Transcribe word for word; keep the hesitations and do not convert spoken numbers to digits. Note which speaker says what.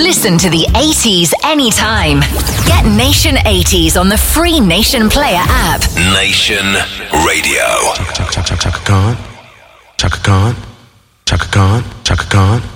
Speaker 1: Listen to the eighties anytime. Get Nation eighties on the free Nation Player app.
Speaker 2: Nation Radio.
Speaker 3: Chaka, chaka, chaka, chaka Khan. Chaka Khan. Chaka Khan. Chaka Khan.